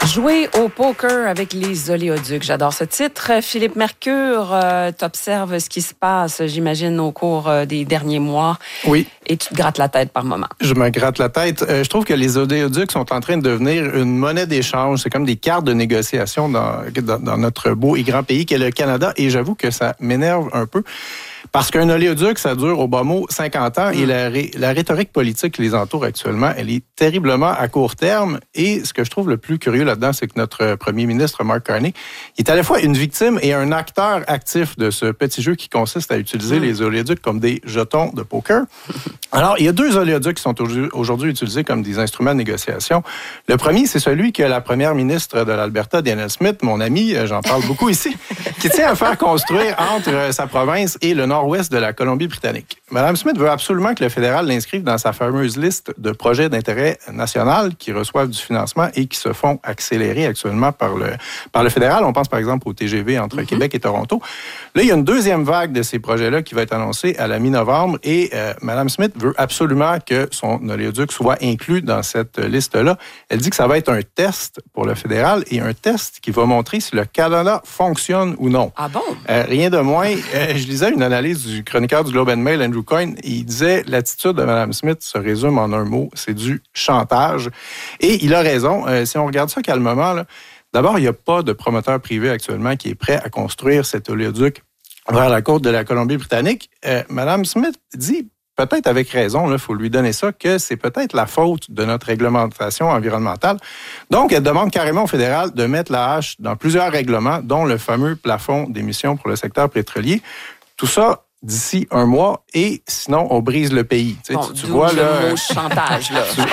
Jouer au poker avec les oléoducs. J'adore ce titre. Philippe Mercure, t'observes ce qui se passe, j'imagine, au cours des derniers mois. Oui. Et tu te grattes la tête par moment. Je me gratte la tête. Je trouve que les oléoducs sont en train de devenir une monnaie d'échange. C'est comme des cartes de négociation dans notre beau et grand pays qu'est le Canada. Et j'avoue que ça m'énerve un peu. Parce qu'un oléoduc, ça dure au bas mot 50 ans et la rhétorique politique qui les entoure actuellement, elle est terriblement à court terme. Et ce que je trouve le plus curieux là-dedans, c'est que notre premier ministre, Mark Carney, est à la fois une victime et un acteur actif de ce petit jeu qui consiste à utiliser les oléoducs comme des jetons de poker. Alors, il y a 2 oléoducs qui sont aujourd'hui utilisés comme des instruments de négociation. Le premier, c'est celui que la première ministre de l'Alberta, Diana Smith, mon amie, j'en parle beaucoup ici, qui tient à faire construire entre sa province et le nord-ouest de la Colombie-Britannique. Mme Smith veut absolument que le fédéral l'inscrive dans sa fameuse liste de projets d'intérêt national qui reçoivent du financement et qui se font accélérer actuellement par le fédéral. On pense par exemple au TGV entre Québec et Toronto. Là, il y a une deuxième vague de ces projets-là qui va être annoncée à la mi-novembre et Mme Smith veut absolument que son oléoduc soit inclus dans cette liste-là. Elle dit que ça va être un test pour le fédéral et un test qui va montrer si le Canada fonctionne ou non. Ah bon? Rien de moins. Je lisais une analyse du chroniqueur du Globe and Mail, Andrew Coyne. Il disait l'attitude de Mme Smith se résume en un mot, c'est du chantage. Et il a raison. Si on regarde ça calmement, là, d'abord, il n'y a pas de promoteur privé actuellement qui est prêt à construire cet oléoduc vers la côte de la Colombie-Britannique. Mme Smith dit, peut-être avec raison, il faut lui donner ça, que c'est peut-être la faute de notre réglementation environnementale. Donc, elle demande carrément au fédéral de mettre la hache dans plusieurs règlements, dont le fameux plafond d'émissions pour le secteur pétrolier. Tout ça d'ici un mois, et sinon, on brise le pays. Bon, tu vois le mot chantage, là. tu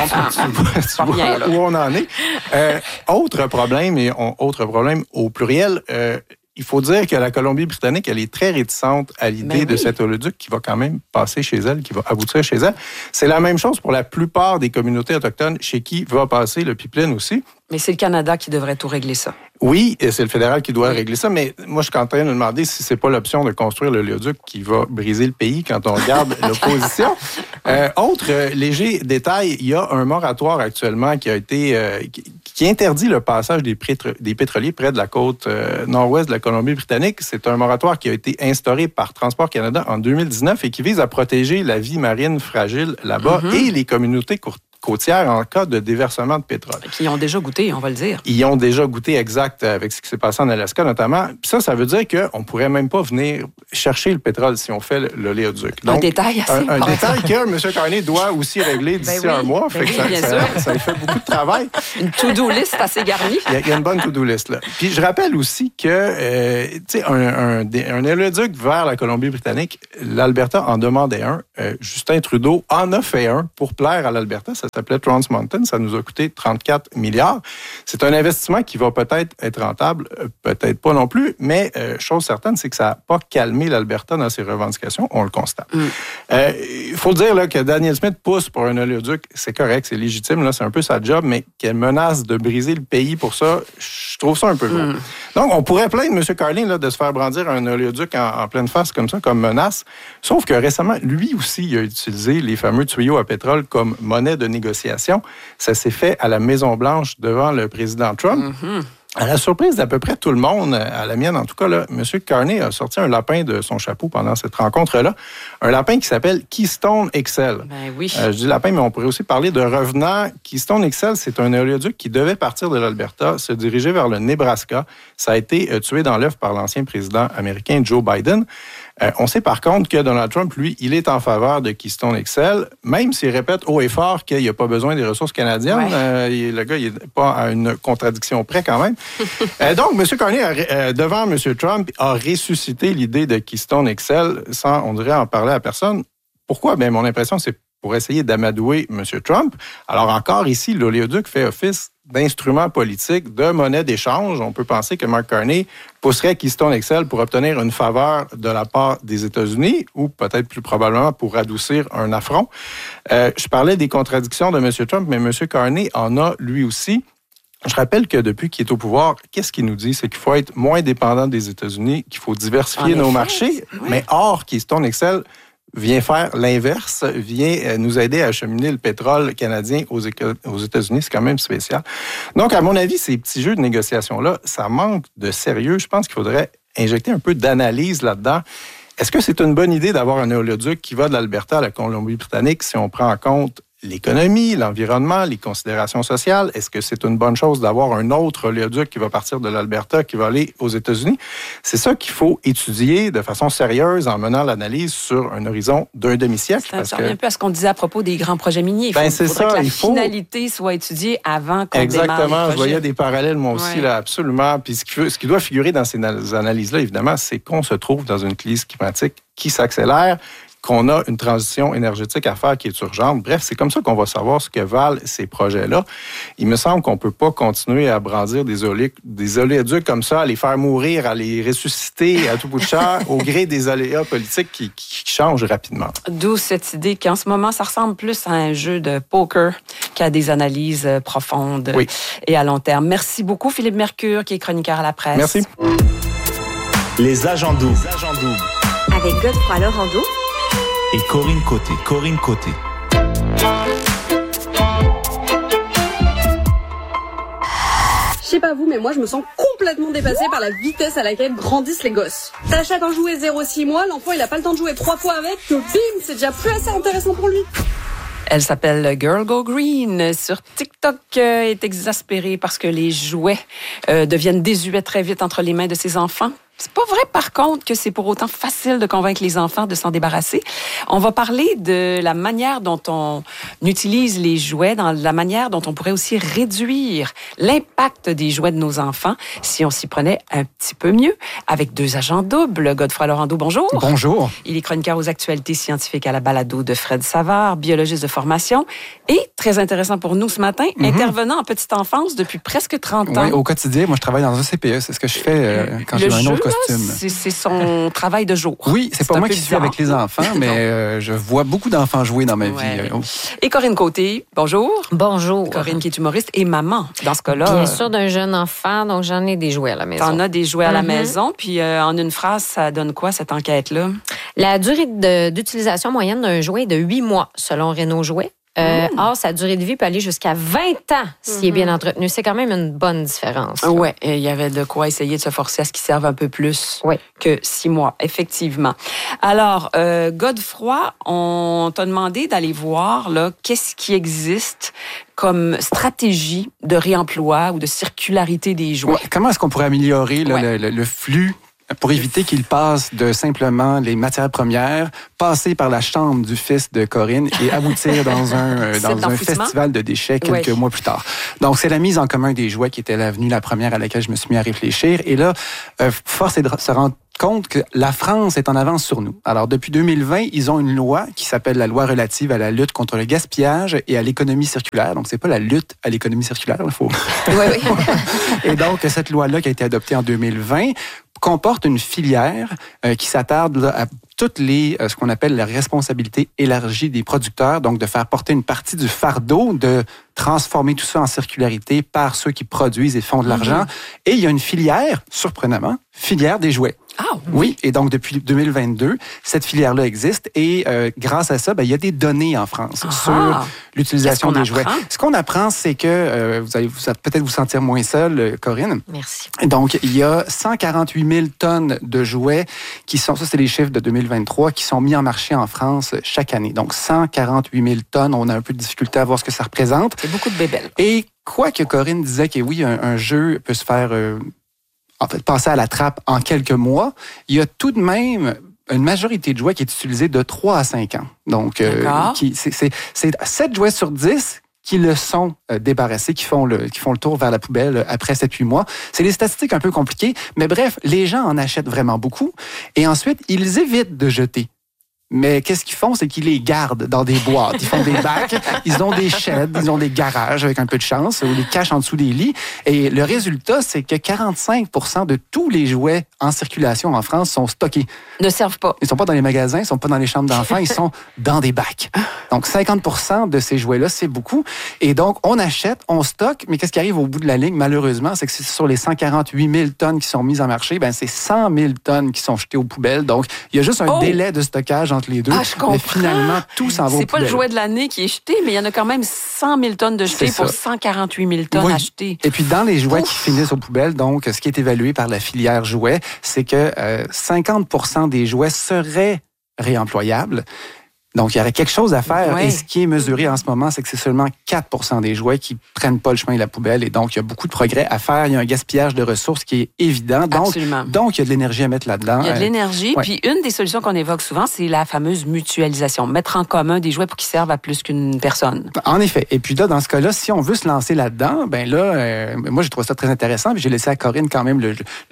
vois bien, là. où on en est. Autre problème au pluriel, il faut dire que la Colombie-Britannique, elle est très réticente à l'idée de cet oléoduc qui va quand même passer chez elle, qui va aboutir chez elle. C'est la même chose pour la plupart des communautés autochtones chez qui va passer le pipeline aussi. Mais c'est le Canada qui devrait tout régler ça. Oui, et c'est le fédéral qui doit régler ça, mais moi, je suis en train de me demander si c'est pas l'option de construire l'oléoduc qui va briser le pays quand on regarde l'opposition. Autre léger détail, il y a un moratoire actuellement qui a été qui interdit le passage des pétroliers près de la côte nord-ouest de la Colombie-Britannique. C'est un moratoire qui a été instauré par Transport Canada en 2019 et qui vise à protéger la vie marine fragile là-bas et les communautés côtières en cas de déversement de pétrole. Qui ont déjà goûté, on va le dire. Ils ont déjà goûté, exact, avec ce qui s'est passé en Alaska notamment. Puis ça veut dire qu'on ne pourrait même pas venir chercher le pétrole si on fait l'oléoduc. Donc, un détail assez important. Un détail que M. Carney doit aussi régler d'ici un mois. Fait que ça lui fait beaucoup de travail. Une to-do list assez garnie. Il y a une bonne to-do list, là. Puis je rappelle aussi que un oléoduc vers la Colombie-Britannique, l'Alberta en demandait un. Justin Trudeau en a fait un pour plaire à l'Alberta. Ça s'appelait Trans Mountain. Ça nous a coûté 34 milliards. C'est un investissement qui va peut-être être rentable, peut-être pas non plus, mais chose certaine, c'est que ça n'a pas calmé l'Alberta dans ses revendications. On le constate. Il faut dire là, que Danielle Smith pousse pour un oléoduc. C'est correct, c'est légitime. Là, c'est un peu sa job, mais qu'elle menace de briser le pays pour ça, je trouve ça un peu gros. Donc, on pourrait plaindre M. Carney là, de se faire brandir un oléoduc en pleine face comme ça, comme menace. Sauf que récemment, lui aussi, il a utilisé les fameux tuyaux à pétrole comme monnaie de négociation. Ça s'est fait à la Maison-Blanche devant le président Trump. À la surprise d'à peu près tout le monde, à la mienne en tout cas, là, M. Carney a sorti un lapin de son chapeau pendant cette rencontre-là. Un lapin qui s'appelle Keystone XL. Ben oui. Je dis lapin, mais on pourrait aussi parler de revenant. Keystone XL, c'est un oléoduc qui devait partir de l'Alberta, se diriger vers le Nebraska. Ça a été tué dans l'œuf par l'ancien président américain Joe Biden. On sait par contre que Donald Trump, lui, il est en faveur de Keystone XL, même s'il répète haut et fort qu'il n'y a pas besoin des ressources canadiennes. Ouais. Le gars, il n'est pas à une contradiction près quand même. Donc, M. Carney, devant M. Trump, a ressuscité l'idée de Keystone XL sans, on dirait, en parler à personne. Pourquoi? Bien, mon impression, c'est pour essayer d'amadouer M. Trump. Alors encore ici, l'oléoduc fait office d'instrument politique, de monnaie d'échange. On peut penser que Mark Carney pousserait Keystone XL pour obtenir une faveur de la part des États-Unis ou peut-être plus probablement pour adoucir un affront. Je parlais des contradictions de M. Trump, mais M. Carney en a lui aussi. Je rappelle que depuis qu'il est au pouvoir, qu'est-ce qu'il nous dit? C'est qu'il faut être moins dépendant des États-Unis, qu'il faut diversifier nos marchés. Oui. Mais or, Keystone XL vient faire l'inverse, vient nous aider à acheminer le pétrole canadien aux États-Unis. C'est quand même spécial. Donc, à mon avis, ces petits jeux de négociation-là, ça manque de sérieux. Je pense qu'il faudrait injecter un peu d'analyse là-dedans. Est-ce que c'est une bonne idée d'avoir un oléoduc qui va de l'Alberta à la Colombie-Britannique si on prend en compte l'économie, l'environnement, les considérations sociales? Est-ce que c'est une bonne chose d'avoir un autre oléoduc qui va partir de l'Alberta, qui va aller aux États-Unis? C'est ça qu'il faut étudier de façon sérieuse en menant l'analyse sur un horizon d'un demi-siècle. Ça revient un peu à ce qu'on disait à propos des grands projets miniers. Il faudrait que la finalité soit étudiée avant qu'on démarre le projet. Exactement. Je voyais des parallèles, moi aussi, là, absolument. Puis ce qui doit figurer dans ces analyses-là, évidemment, c'est qu'on se trouve dans une crise climatique qui s'accélère, qu'on a une transition énergétique à faire qui est urgente. Bref, c'est comme ça qu'on va savoir ce que valent ces projets-là. Il me semble qu'on ne peut pas continuer à brandir des oléoducs comme ça, à les faire mourir, à les ressusciter à tout bout de champ au gré des aléas politiques qui changent rapidement. D'où cette idée qu'en ce moment, ça ressemble plus à un jeu de poker qu'à des analyses profondes et à long terme. Merci beaucoup, Philippe Mercure, qui est chroniqueur à la presse. Merci. Les agents doubles. Avec Godefroy Lorando et Corinne Côté. Je sais pas vous, mais moi je me sens complètement dépassée par la vitesse à laquelle grandissent les gosses. T'achètes un jouet 0-6 mois, l'enfant il a pas le temps de jouer 3 fois avec, que bim, c'est déjà plus assez intéressant pour lui. Elle s'appelle Girl Go Green. Sur TikTok, est exaspérée parce que les jouets deviennent désuets très vite entre les mains de ses enfants. C'est pas vrai, par contre, que c'est pour autant facile de convaincre les enfants de s'en débarrasser. On va parler de la manière dont on utilise les jouets, dans la manière dont on pourrait aussi réduire l'impact des jouets de nos enfants si on s'y prenait un petit peu mieux. Avec 2 agents doubles. Godefroy Lorando, bonjour. Bonjour. Il est chroniqueur aux actualités scientifiques à la balado de Fred Savard, biologiste de formation et, très intéressant pour nous ce matin, intervenant en petite enfance depuis presque 30 ans. Oui, au quotidien, moi je travaille dans un CPE, c'est ce que je fais quand j'ai un autre costume. C'est son travail de jour. Oui, c'est pas moi qui suis avec les enfants, mais je vois beaucoup d'enfants jouer dans ma vie. Et Corinne Côté, bonjour. Bonjour. Corinne qui est humoriste et maman, dans ce cas-là. Bien sûr, d'un jeune enfant, donc j'en ai des jouets à la maison. T'en as des jouets à la maison, puis en une phrase, ça donne quoi, cette enquête-là? La durée d'utilisation moyenne d'un jouet est de 8 mois, selon Renault Jouets. Or, sa durée de vie peut aller jusqu'à 20 ans s'il est bien entretenu. C'est quand même une bonne différence. Oui, il y avait de quoi essayer de se forcer à ce qu'il serve un peu plus que 6 mois, effectivement. Alors, Godefroy, on t'a demandé d'aller voir là, qu'est-ce qui existe comme stratégie de réemploi ou de circularité des jouets. Ouais, comment est-ce qu'on pourrait améliorer le flux pour éviter qu'il passe de simplement les matières premières, passer par la chambre du fils de Corinne et aboutir dans un festival de déchets quelques mois plus tard. Donc, c'est la mise en commun des jouets qui était l'avenue la première à laquelle je me suis mis à réfléchir. Et là, force est de se rendre compte que la France est en avance sur nous. Alors, depuis 2020, ils ont une loi qui s'appelle la loi relative à la lutte contre le gaspillage et à l'économie circulaire. Donc, c'est pas la lutte à l'économie circulaire, il faut... Oui. Et donc, cette loi-là qui a été adoptée en 2020 comporte une filière qui s'attarde là, à toutes les ce qu'on appelle la responsabilité élargie des producteurs, donc de faire porter une partie du fardeau, de transformer tout ça en circularité par ceux qui produisent et font de l'argent. Et il y a une filière, surprenamment, filière des jouets. Ah, oui, et donc depuis 2022, cette filière-là existe et grâce à ça, il y a des données en France sur l'utilisation des jouets. Ce qu'on apprend, c'est que vous allez peut-être vous sentir moins seul, Corinne. Merci. Donc, il y a 148 000 tonnes de jouets qui sont, ça c'est les chiffres de 2023, qui sont mis en marché en France chaque année. Donc, 148 000 tonnes, on a un peu de difficulté à voir ce que ça représente. C'est beaucoup de bébelles. Et quoi que Corinne disait que oui, un jeu peut se faire... passer à la trappe en quelques mois, il y a tout de même une majorité de jouets qui est utilisée de 3 à 5 ans. Donc, c'est 7 jouets sur 10 qui le sont débarrassés, qui font le tour vers la poubelle après 7-8 mois. C'est des statistiques un peu compliquées, mais bref, les gens en achètent vraiment beaucoup et ensuite, ils évitent de jeter. Mais qu'est-ce qu'ils font? C'est qu'ils les gardent dans des boîtes. Ils font des bacs, ils ont des sheds, ils ont des garages avec un peu de chance, ou les cachent en dessous des lits. Et le résultat, c'est que 45% de tous les jouets en circulation en France sont stockés. Ne servent pas. Ils sont pas dans les magasins, ils sont pas dans les chambres d'enfants, ils sont dans des bacs. Donc 50% de ces jouets-là, c'est beaucoup. Et donc, on achète, on stocke, mais qu'est-ce qui arrive au bout de la ligne, malheureusement, c'est que sur les 148 000 tonnes qui sont mises en marché, c'est 100 000 tonnes qui sont jetées aux poubelles. Donc, il y a juste un délai de stockage entre les deux. Ah, je comprends. Mais finalement, tout s'en va aux C'est pas le poubelles. jouet de l'année qui est jeté, mais il y en a quand même 100 000 tonnes de jetés C'est pour ça. 148 000 tonnes Oui. à jeter. Et puis, dans les jouets qui finissent aux poubelles, donc, ce qui est évalué par la filière jouets, c'est que 50% des jouets seraient réemployables. Donc, il y aurait quelque chose à faire. Ouais. Et ce qui est mesuré en ce moment, c'est que c'est seulement 4% des jouets qui prennent pas le chemin de la poubelle. Et donc, il y a beaucoup de progrès à faire. Il y a un gaspillage de ressources qui est évident. Absolument. Donc il y a de l'énergie à mettre là-dedans. Il y a de l'énergie. ouais. Puis une des solutions qu'on évoque souvent, c'est la fameuse mutualisation. Mettre en commun des jouets pour qu'ils servent à plus qu'une personne. En effet. Et puis là, dans ce cas-là, si on veut se lancer là-dedans, ben là, moi, j'ai trouvé ça très intéressant. Puis j'ai laissé à Corinne quand même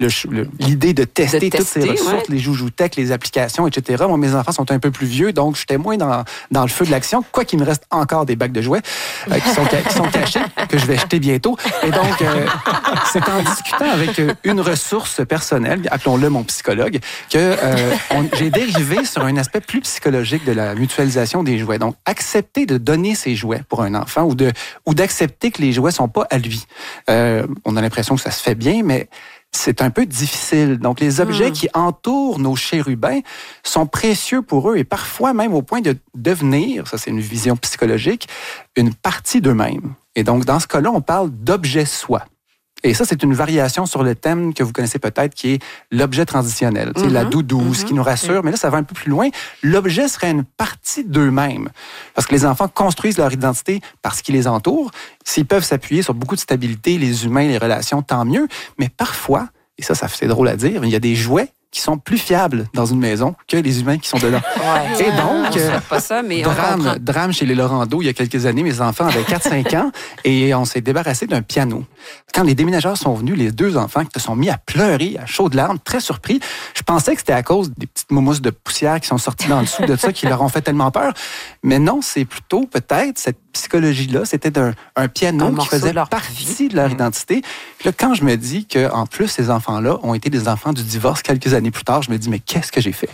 l'idée de tester toutes ces ressources, les joujoutech, les applications, etc. Moi, mes enfants sont un peu plus vieux, donc j'étais moins dans le feu de l'action. Quoi qu'il me reste encore des bacs de jouets qui sont cachés, que je vais jeter bientôt. Et donc, c'est en discutant avec une ressource personnelle, appelons-le mon psychologue, que j'ai dérivé sur un aspect plus psychologique de la mutualisation des jouets. Donc, accepter de donner ses jouets pour un enfant ou d'accepter que les jouets sont pas à lui. On a l'impression que ça se fait bien, mais c'est un peu difficile. Donc, les objets qui entourent nos chérubins sont précieux pour eux et parfois même au point de devenir, ça c'est une vision psychologique, une partie d'eux-mêmes. Et donc, dans ce cas-là, on parle d'objet soi. Et ça, c'est une variation sur le thème que vous connaissez peut-être, qui est l'objet transitionnel. C'est la doudou, ce qui nous rassure. Mais là, ça va un peu plus loin. L'objet serait une partie d'eux-mêmes. Parce que les enfants construisent leur identité par ce qui les entoure. S'ils peuvent s'appuyer sur beaucoup de stabilité, les humains, les relations, tant mieux. Mais parfois, et ça c'est drôle à dire, il y a des jouets qui sont plus fiables dans une maison que les humains qui sont dedans. Ouais. Et donc, on souhaite pas ça, mais on comprend. drame chez les Laurando, il y a quelques années, mes enfants avaient 4-5 ans et on s'est débarrassé d'un piano. Quand les déménageurs sont venus, les deux enfants se sont mis à pleurer à chaudes larmes, très surpris. Je pensais que c'était à cause des petites mousses de poussière qui sont sorties dans le dessous de ça qui leur ont fait tellement peur. Mais non, c'est plutôt peut-être cette psychologie-là. C'était un piano qui faisait partie de leur identité. Puis là, quand je me dis qu'en plus, ces enfants-là ont été des enfants du divorce quelques années plus tard, je me dis, mais qu'est-ce que j'ai fait?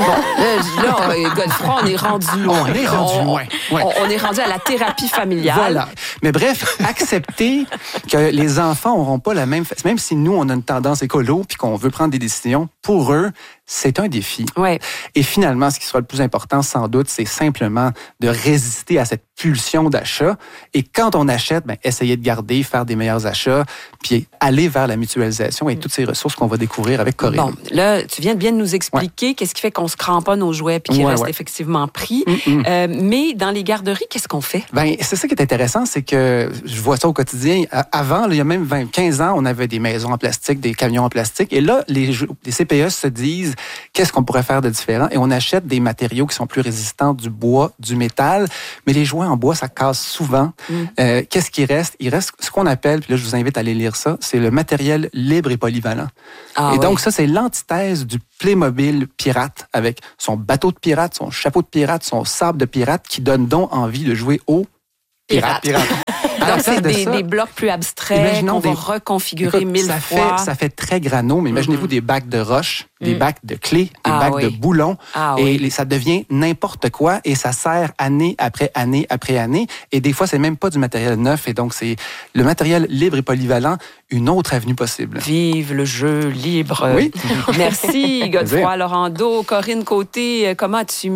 Là, Godefroy, on est rendu loin. On est rendu loin. Ouais. On est rendu à la thérapie familiale. Voilà. Mais bref, accepter que les enfants n'auront pas la même... Même si nous, on a une tendance écolo puis qu'on veut prendre des décisions, pour eux, c'est un défi. Ouais. Et finalement, ce qui sera le plus important, sans doute, c'est simplement de résister à cette pulsion d'achat. Et quand on achète, essayer de garder, faire des meilleurs achats, puis aller vers la mutualisation et toutes ces ressources qu'on va découvrir avec Corinne. Bon, là, tu viens de bien nous expliquer qu'est-ce qui fait qu'on se cramponne nos jouets puis qu'ils restent effectivement pris. Mais dans les garderies, qu'est-ce qu'on fait? C'est ça qui est intéressant, c'est que je vois ça au quotidien. Avant, il y a même 15 ans, on avait des maisons en plastique, des camions en plastique. Et là, les CPE se disent, qu'est-ce qu'on pourrait faire de différent? Et on achète des matériaux qui sont plus résistants, du bois, du métal. Mais les jouets en bois, ça casse souvent. Qu'est-ce qui reste? Il reste ce qu'on appelle, puis là, je vous invite à aller lire ça, c'est le matériel libre et polyvalent. Donc, ça, c'est l'antithèse du Playmobil pirate avec son bateau de pirate, son chapeau de pirate, son sabre de pirate qui donne donc envie de jouer au pirate. Donc, c'est des blocs plus abstraits qu'on va reconfigurer mille fois. Ça fait très grano, mais imaginez-vous des bacs de roches, des bacs de clés, des bacs de boulons. Et ça devient n'importe quoi et ça sert année après année après année. Et des fois, c'est même pas du matériel neuf. Et donc, c'est le matériel libre et polyvalent, une autre avenue possible. Vive le jeu libre. Oui. Merci, Godefroy Laurando. Corinne Côté, comment as-tu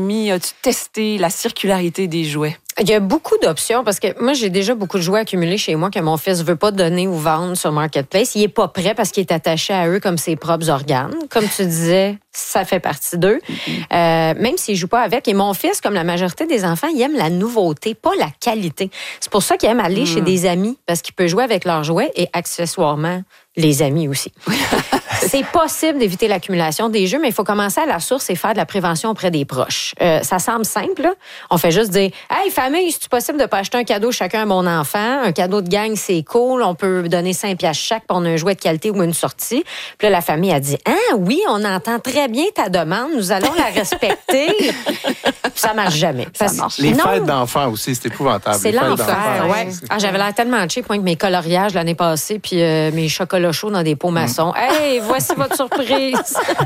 testé la circularité des jouets? Il y a beaucoup d'options parce que moi, j'ai déjà beaucoup de jouets accumulés chez moi que mon fils veut pas donner ou vendre sur Marketplace. Il est pas prêt parce qu'il est attaché à eux comme ses propres organes. Comme tu disais, ça fait partie d'eux. Même s'il joue pas avec. Et mon fils, comme la majorité des enfants, il aime la nouveauté, pas la qualité. C'est pour ça qu'il aime aller chez des amis parce qu'il peut jouer avec leurs jouets et accessoirement les amis aussi. C'est possible d'éviter l'accumulation des jeux, mais il faut commencer à la source et faire de la prévention auprès des proches. Ça semble simple, là. On fait juste dire « Hey, famille, c'est possible de pas acheter un cadeau chacun à mon enfant? Un cadeau de gang, c'est cool. On peut donner 5 piastres chaque pour un jouet de qualité ou une sortie. » Puis là, la famille a dit « Ah oui, on entend très bien ta demande. Nous allons la respecter. » Ça marche jamais. Les fêtes d'enfants aussi, c'est épouvantable. C'est l'enfer, ouais. J'avais l'air tellement cheap, point que mes coloriages l'année passée, puis mes chocolats chauds dans des pots maçons. Hey, voici votre surprise.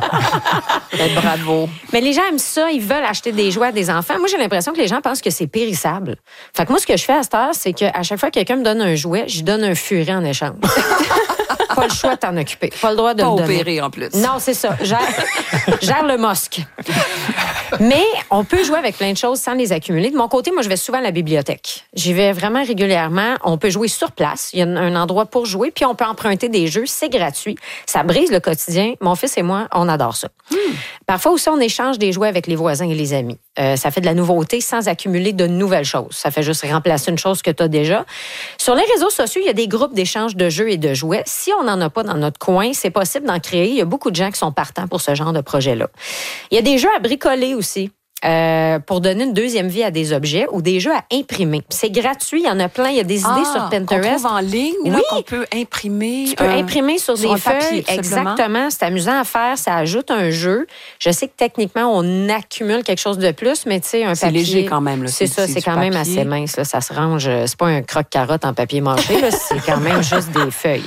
Bravo. Mais les gens aiment ça, ils veulent acheter des jouets à des enfants. Moi, j'ai l'impression que les gens pensent que c'est périssable. Fait que moi, ce que je fais à cette heure, c'est qu'à chaque fois que quelqu'un me donne un jouet, je donne un furet en échange. Pas le choix de t'en occuper. Pas le droit de pas me donner. opérer en plus. Non, c'est ça. Gère le mosque. Mais on peut jouer avec plein de choses sans les accumuler. De mon côté, moi, je vais souvent à la bibliothèque. J'y vais vraiment régulièrement. On peut jouer sur place. Il y a un endroit pour jouer. Puis on peut emprunter des jeux. C'est gratuit. Ça brise le quotidien. Mon fils et moi, on adore ça. Parfois aussi, on échange des jouets avec les voisins et les amis. Ça fait de la nouveauté sans accumuler de nouvelles choses. Ça fait juste remplacer une chose que tu as déjà. Sur les réseaux sociaux, il y a des groupes d'échange de jeux et de jouets. Si on n'en a pas dans notre coin, c'est possible d'en créer. Il y a beaucoup de gens qui sont partants pour ce genre de projet-là. Il y a des jeux à bricoler aussi. Pour donner une deuxième vie à des objets ou des jeux à imprimer. C'est gratuit, il y en a plein. Il y a des idées sur Pinterest. Qu'on trouve en ligne, oui, là, qu'on peut imprimer. Tu peux imprimer sur des un feuilles. papier, Exactement. C'est amusant à faire. Ça ajoute un jeu. Je sais que techniquement, on accumule quelque chose de plus, mais tu sais, un papier... C'est léger quand même. Là. C'est ça, c'est quand même assez mince. Là. Ça se range. C'est pas un croque-carotte en papier mâché. Là. C'est quand même juste des feuilles.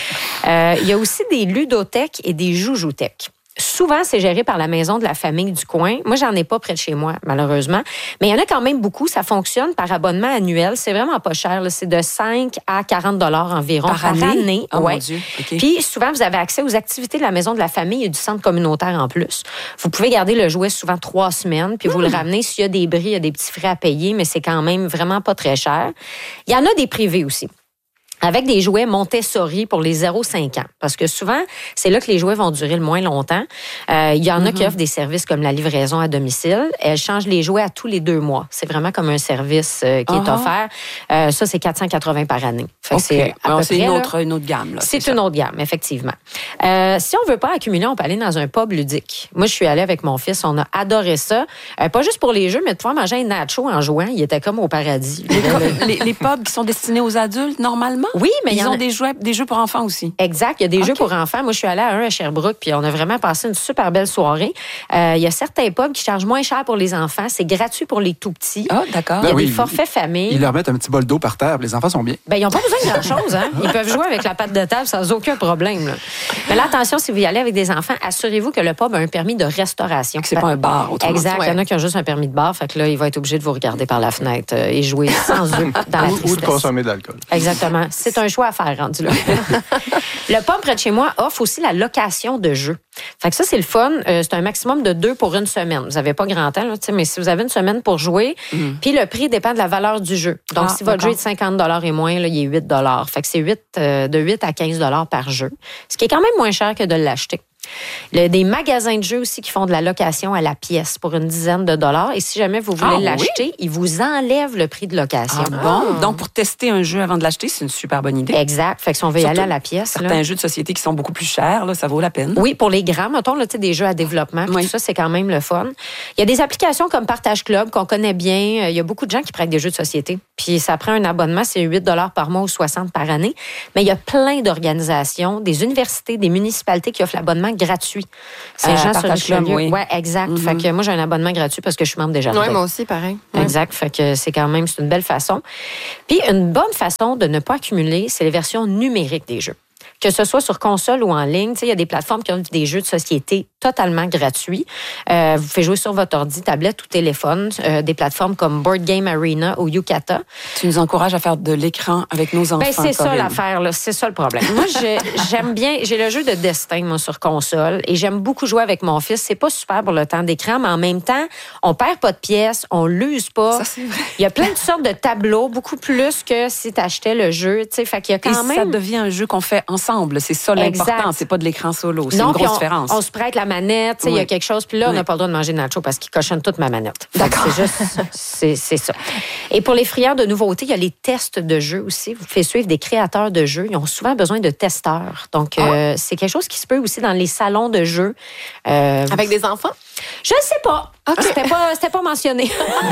Il y a aussi des ludothèques et des joujoutèques. Souvent, c'est géré par la maison de la famille du coin. Moi, j'en ai pas près de chez moi, malheureusement. Mais il y en a quand même beaucoup. Ça fonctionne par abonnement annuel. C'est vraiment pas cher. Là. C'est de 5 à 40 $ environ par année. Oh, ouais. mon Dieu. Okay. Puis, souvent, vous avez accès aux activités de la maison de la famille et du centre communautaire en plus. Vous pouvez garder le jouet souvent 3 semaines, puis vous le ramenez. S'il y a des bris, il y a des petits frais à payer, mais c'est quand même vraiment pas très cher. Il y en a des privés aussi, avec des jouets Montessori pour les 0-5 ans. Parce que souvent, c'est là que les jouets vont durer le moins longtemps. Il y en a qui offrent des services comme la livraison à domicile. Elles changent les jouets à tous les 2 mois. C'est vraiment comme un service qui est offert. Ça, c'est 480 par année. Fait que c'est à peu c'est près, une autre gamme. Là, c'est une autre gamme, effectivement. Si on veut pas accumuler, on peut aller dans un pub ludique. Moi, je suis allée avec mon fils. On a adoré ça. Pas juste pour les jeux, mais de pouvoir manger un nacho en jouant. Il était comme au paradis. Les pubs qui sont destinés aux adultes, normalement? Oui, mais ils ont des jeux pour enfants aussi. Exact, il y a des jeux pour enfants. Moi, je suis allée à un à Sherbrooke, puis on a vraiment passé une super belle soirée. Il y a certains pubs qui chargent moins cher pour les enfants. C'est gratuit pour les tout petits. Ah, d'accord. Il y a des forfaits famille. Ils leur mettent un petit bol d'eau par terre. Les enfants sont bien. Ben, ils n'ont pas besoin de grand-chose. Hein? Ils peuvent jouer avec la pâte de table sans aucun problème. Là. Mais là, attention, si vous y allez avec des enfants, assurez-vous que le pub a un permis de restauration. Que c'est pas un bar, autrement. Exact. Il y en a qui ont juste un permis de bar. Fait que là, il va être obligé de vous regarder par la fenêtre et jouer sans eux dans la tristesse. Ou de consommer de l'alcool. Exactement. C'est un choix à faire, rendu là. Le pub près de chez moi offre aussi la location de jeux. Fait que ça, c'est le fun. C'est un maximum de 2 pour une semaine. Vous n'avez pas grand temps, là, mais si vous avez une semaine pour jouer, puis le prix dépend de la valeur du jeu. Donc, si votre jeu est de 50 $ et moins, là, il est 8 $. Fait que c'est de 8 à 15 $ par jeu, ce qui est quand même moins cher que de l'acheter. Des magasins de jeux aussi qui font de la location à la pièce pour une dizaine de dollars. Et si jamais vous voulez l'acheter, ils vous enlèvent le prix de location. Bon, donc pour tester un jeu avant de l'acheter, c'est une super bonne idée. Exact. Fait que si on veut y aller à la pièce. Certains jeux de société qui sont beaucoup plus chers, là, ça vaut la peine. Oui, pour les grands, mettons, là, des jeux à développement, tout ça, c'est quand même le fun. Il y a des applications comme Partage Club qu'on connaît bien. Il y a beaucoup de gens qui prêtent des jeux de société. Puis ça prend un abonnement, c'est 8 $ par mois ou 60 par année. Mais il y a plein d'organisations, des universités, des municipalités qui offrent l'abonnement gratuit. C'est gens sur Richelieu. Oui, exact. Fait que moi, j'ai un abonnement gratuit parce que je suis membre des jardins. Oui, moi aussi, pareil. Exact. Fait que c'est une belle façon. Puis une bonne façon de ne pas accumuler, c'est les versions numériques des jeux. Que ce soit sur console ou en ligne, il y a des plateformes qui ont des jeux de société totalement gratuits. Vous pouvez jouer sur votre ordi, tablette ou téléphone. Des plateformes comme Board Game Arena ou Yucata. Tu nous encourages à faire de l'écran avec nos enfants. Ben, c'est ça l'affaire, là. C'est ça le problème. Moi, j'aime bien. J'ai le jeu de destin, moi, sur console, et j'aime beaucoup jouer avec mon fils. C'est pas super pour le temps d'écran, mais en même temps, on perd pas de pièces, on l'use pas. Ça, c'est vrai. Il y a plein de sortes de tableaux, beaucoup plus que si tu achetais le jeu. Fait qu'il y a quand même. Ça devient un jeu qu'on fait ensemble. C'est ça l'important. C'est pas de l'écran solo. C'est une grosse différence. On se prête la manette, il y a quelque chose. Puis là, on n'a pas le droit de manger de nacho parce qu'il cochonne toute ma manette. D'accord. C'est ça. Et pour les friands de nouveautés, il y a les tests de jeux aussi. Vous pouvez suivre des créateurs de jeux. Ils ont souvent besoin de testeurs. Donc, c'est quelque chose qui se peut aussi dans les salons de jeux. Avec des enfants? Je ne sais pas. Okay. C'était pas mentionné.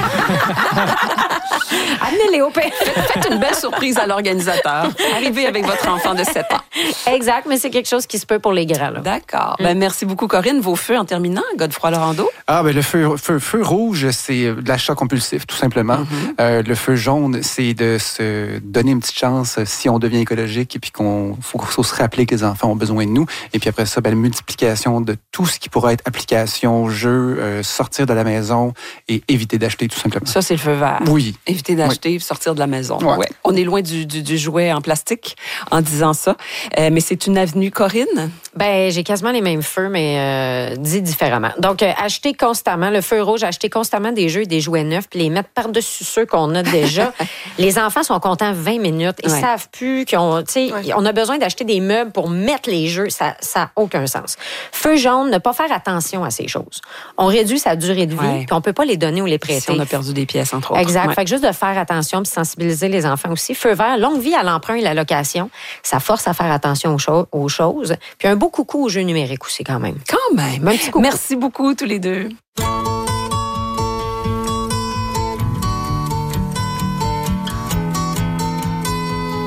Amenez-les au père. Faites une belle surprise à l'organisateur. Arrivez avec votre enfant de 7 ans. Exact, mais c'est quelque chose qui se peut pour les grands. Là. D'accord. Ben, merci beaucoup, Corinne. Vos feux en terminant, Godefroy Lorando? Le feu rouge, c'est de l'achat compulsif, tout simplement. Le feu jaune, c'est de se donner une petite chance si on devient écologique et puis faut se rappeler que les enfants ont besoin de nous. Et puis après ça, la multiplication de tout ce qui pourrait être application, jeu, sortir de la maison et éviter d'acheter, tout simplement. Ça, c'est le feu vert. Oui. Éviter d'acheter, sortir de la maison. Ouais. On est loin du jouet en plastique en disant ça. Mais c'est une avenue, Corinne? Ben, j'ai quasiment les mêmes feux, mais dit différemment. Donc, acheter constamment, le feu rouge, acheter constamment des jeux et des jouets neufs, puis les mettre par-dessus ceux qu'on a déjà. Les enfants sont contents 20 minutes. Ils savent plus on a besoin d'acheter des meubles pour mettre les jeux. Ça n'a aucun sens. Feu jaune, ne pas faire attention à ces choses. On réduit sa durée de vie, puis on peut pas les donner ou les prêter. Si on a perdu des pièces, entre autres. Exact. Fait que juste de faire attention puis sensibiliser les enfants aussi. Feu vert, longue vie à l'emprunt et la location. Ça force à faire attention aux choses. Puis un beau coucou aux jeux numériques aussi, quand même. Quand même. Un petit coucou. Merci beaucoup, tous les deux.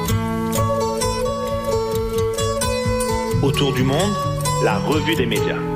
Autour du monde, la revue des médias.